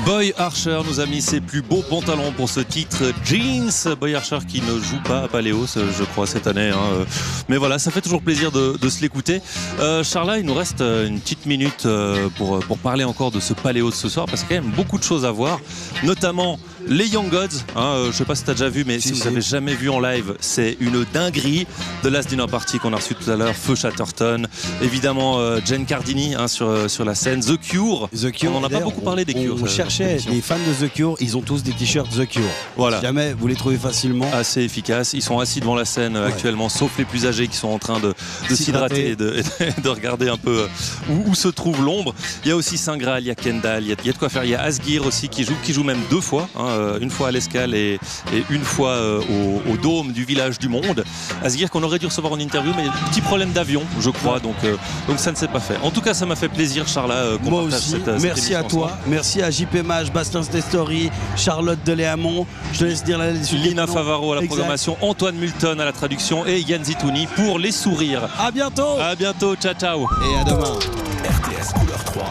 Boy Archer nous a mis ses plus beaux pantalons pour ce titre Jeans. Boy Archer qui ne joue pas à Paléos, je crois, cette année. Mais voilà, ça fait toujours plaisir de se l'écouter. Charla, il nous reste une petite minute pour parler encore de ce Paléos ce soir, parce qu'il y a quand même beaucoup de choses à voir, notamment les Young Gods. Je ne sais pas si tu as déjà vu, mais si vous n'avez jamais vu en live, c'est une dinguerie. The Last Dinner Party qu'on a reçu tout à l'heure, Feu Chatterton, évidemment Jen Cardini sur la scène, The Cure. On n'en a pas beaucoup parlé des Cure. On cherchait les fans de The Cure, ils ont tous des t-shirts The Cure. Voilà. Si jamais vous les trouvez facilement. Assez efficace. Ils sont assis devant la scène actuellement, sauf les plus âgés qui sont en train de s'hydrater et de regarder un peu où se trouve l'ombre. Il y a aussi Saint Graal, il y a Kendall, il y a de quoi faire. Il y a Asgir aussi qui joue même deux fois, une fois à l'Escale et une fois au Dôme du Village du Monde. Asgir qu'on aurait dû recevoir en interview, mais petit problème d'avion, je crois, donc ça ne s'est pas fait. En tout cas, ça m'a fait plaisir, Charla. Moi aussi. Merci à toi. Merci à JP Mage, Bastien Story, Charlotte Deléamont. Je te laisse dire la liste. Lina Favaro à la programmation, Antoine Multon à la traduction et Yann Zitouni pour les sourires. À bientôt. À bientôt. Ciao, ciao. Et à demain. RTS Couleur 3.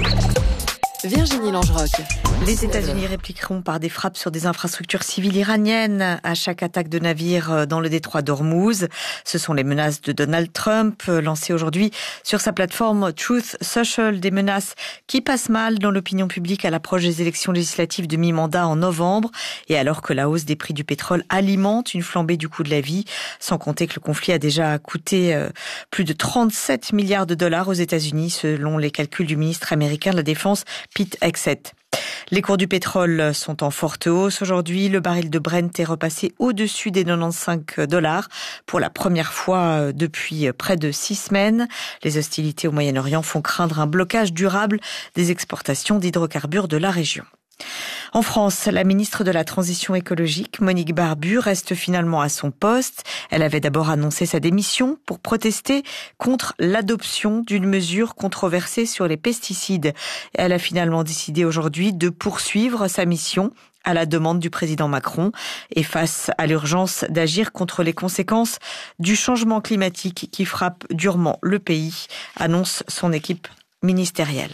Virginie Langeroc. Les États-Unis répliqueront par des frappes sur des infrastructures civiles iraniennes à chaque attaque de navire dans le détroit d'Ormuz. Ce sont les menaces de Donald Trump lancées aujourd'hui sur sa plateforme Truth Social, des menaces qui passent mal dans l'opinion publique à l'approche des élections législatives de mi-mandat en novembre et alors que la hausse des prix du pétrole alimente une flambée du coût de la vie, sans compter que le conflit a déjà coûté plus de 37 milliards de dollars aux États-Unis selon les calculs du ministre américain de la Défense Pete Hegseth. Les cours du pétrole sont en forte hausse aujourd'hui. Le baril de Brent est repassé au-dessus des 95 dollars pour la première fois depuis près de 6 semaines. Les hostilités au Moyen-Orient font craindre un blocage durable des exportations d'hydrocarbures de la région. En France, la ministre de la Transition écologique, Monique Barbu, reste finalement à son poste. Elle avait d'abord annoncé sa démission pour protester contre l'adoption d'une mesure controversée sur les pesticides. Elle a finalement décidé aujourd'hui de poursuivre sa mission à la demande du président Macron et face à l'urgence d'agir contre les conséquences du changement climatique qui frappe durement le pays, annonce son équipe ministérielle.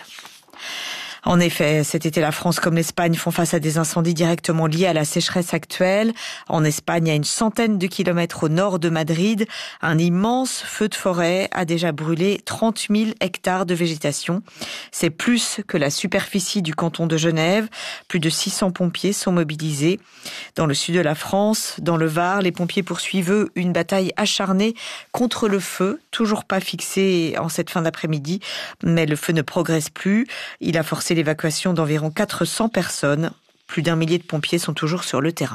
En effet, cet été, la France comme l'Espagne font face à des incendies directement liés à la sécheresse actuelle. En Espagne, à une centaine de kilomètres au nord de Madrid, un immense feu de forêt a déjà brûlé 30 000 hectares de végétation. C'est plus que la superficie du canton de Genève. Plus de 600 pompiers sont mobilisés. Dans le sud de la France, dans le Var, les pompiers poursuivent une bataille acharnée contre le feu, toujours pas fixé en cette fin d'après-midi, mais le feu ne progresse plus. Il a forcé l'évacuation d'environ 400 personnes. Plus d'1 millier de pompiers sont toujours sur le terrain.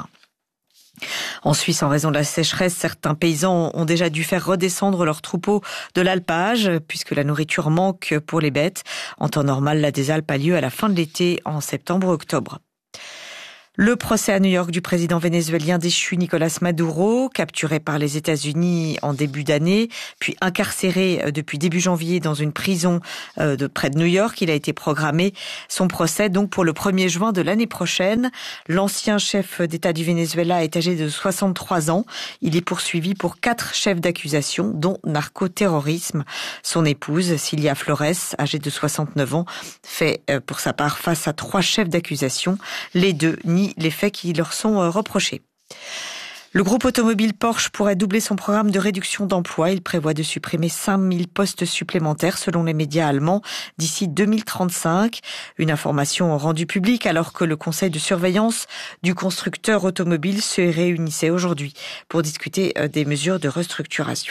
En Suisse, en raison de la sécheresse, certains paysans ont déjà dû faire redescendre leurs troupeaux de l'alpage, puisque la nourriture manque pour les bêtes. En temps normal, la des Alpes a lieu à la fin de l'été, en septembre-octobre. Le procès à New York du président vénézuélien déchu Nicolas Maduro, capturé par les États-Unis en début d'année, puis incarcéré depuis début janvier dans une prison près de New York. Il a été programmé, son procès, donc pour le 1er juin de l'année prochaine. L'ancien chef d'État du Venezuela est âgé de 63 ans. Il est poursuivi pour 4 chefs d'accusation, dont narcoterrorisme. Son épouse, Cilia Flores, âgée de 69 ans, fait pour sa part face à 3 chefs d'accusation. Les deux nient les faits qui leur sont reprochés. Le groupe automobile Porsche pourrait doubler son programme de réduction d'emplois. Il prévoit de supprimer 5000 postes supplémentaires selon les médias allemands d'ici 2035. Une information rendue publique alors que le conseil de surveillance du constructeur automobile se réunissait aujourd'hui pour discuter des mesures de restructuration.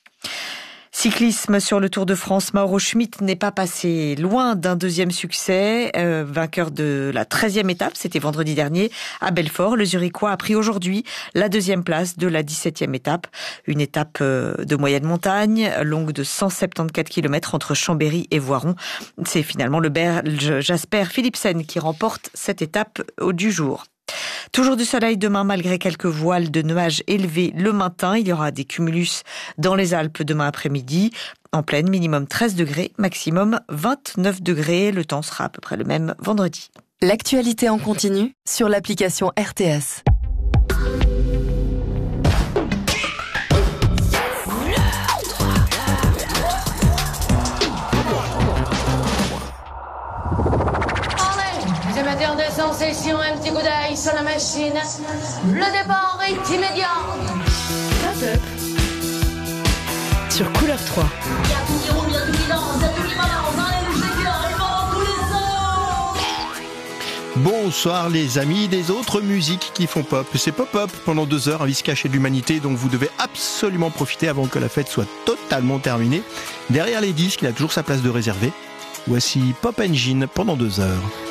Cyclisme sur le Tour de France, Mauro Schmid n'est pas passé loin d'un deuxième succès. Vainqueur de la 13e étape, c'était vendredi dernier, à Belfort. Le Zurichois a pris aujourd'hui la 2e place de la 17e étape. Une étape de moyenne montagne, longue de 174 km entre Chambéry et Voiron. C'est finalement le Belge Jasper Philipsen qui remporte cette étape du jour. Toujours du soleil demain malgré quelques voiles de nuages élevés le matin. Il y aura des cumulus dans les Alpes demain après-midi. En pleine, minimum 13 degrés, maximum 29 degrés. Le temps sera à peu près le même vendredi. L'actualité en continu sur l'application RTS. Deuxième faire des sensations, un petit coup d'œil sur la machine. Le départ est immédiat. Top Up sur Couleur 3. Il y a tout qui roule, il y a tout qui danse, il y a tout qui balance, allez le shaker, il va dans tous les sens. Bonsoir les amis des autres musiques qui font pop. C'est Pop-Up pendant 2 heures, un vice caché de l'humanité dont vous devez absolument profiter avant que la fête soit totalement terminée. Derrière les disques, il a toujours sa place de réservé. Voici Pop Engine pendant 2 heures.